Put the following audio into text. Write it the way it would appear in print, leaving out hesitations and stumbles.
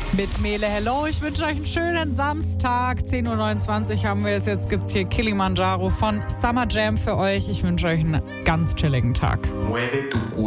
Mit Mele Hello. Ich wünsche euch einen schönen Samstag. 10.29 Uhr haben wir es. Jetzt gibt es hier Kilimanjaro von Summer Jam für euch. Ich wünsche euch einen ganz chilligen Tag. Mueve tu culo.